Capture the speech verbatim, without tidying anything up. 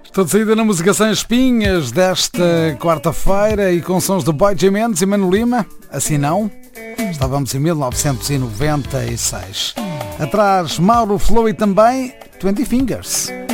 Estou de saída na música Sem Espinhas desta quarta-feira e com sons de Boy J. Mendes e Mano Lima. Assim não? Estávamos em mil novecentos e noventa e seis. Atrás, Mauro Flow e também Twenty Fingers.